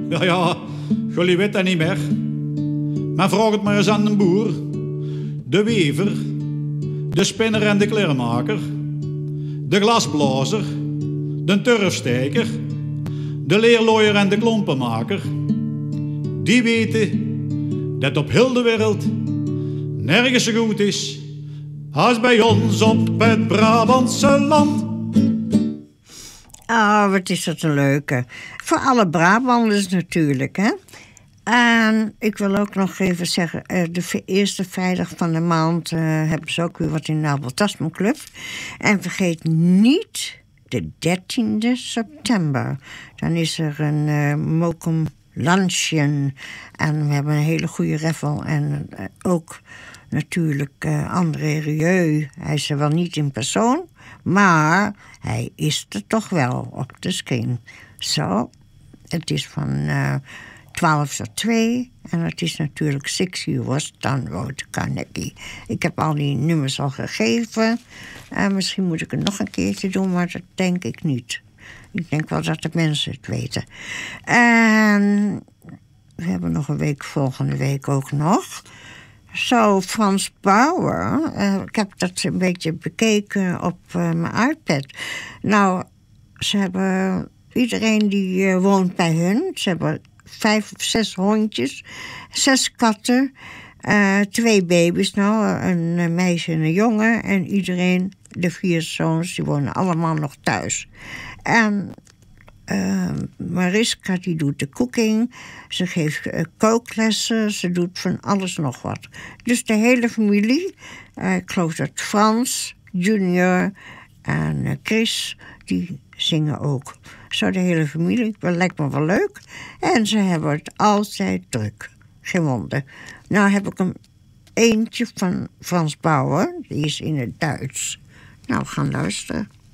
Ja, jullie weten dat niet meer. Maar vraag het maar eens aan de boer. De wever, de spinner en de kleermaker, de glasblazer, de turfsteker, de leerlooier en de klompenmaker. Die weten dat op heel de wereld nergens zo goed is als bij ons op het Brabantse land. Oh, wat is dat een leuke. Voor alle Brabanders natuurlijk, hè. En ik wil ook nog even zeggen, de eerste vrijdag van de maand hebben ze ook weer wat in de Abel Tasman Club. En vergeet niet de 13e september. Dan is er een Mokum Luncheon. En we hebben een hele goede raffle. En ook natuurlijk André Rieu. Hij is er wel niet in persoon, maar hij is er toch wel op de screen. Zo, het is van 12 tot 2. En het is natuurlijk 6 uur Stanroad Carnegie. Ik heb al die nummers al gegeven. Misschien moet ik het nog een keertje doen, maar dat denk ik niet. Ik denk wel dat de mensen het weten. En we hebben nog een week, volgende week ook nog. Zo, Frans Bauer. Ik heb dat een beetje bekeken op mijn iPad. Nou, ze hebben... Iedereen die woont bij hun. Ze hebben 5 of 6 hondjes, 6 katten, 2 baby's nou, een meisje en een jongen. En iedereen, de 4 zoons, die wonen allemaal nog thuis. En Mariska, die doet de cooking. Ze geeft kooklessen. Ze doet van alles nog wat. Dus de hele familie, ik geloof dat Frans, Junior en Chris, die zingen ook. Zo de hele familie, dat lijkt me wel leuk. En ze hebben het altijd druk. Geen wonder. Nou heb ik eentje van Frans Bauer. Die is in het Duits. Nou, we gaan luisteren.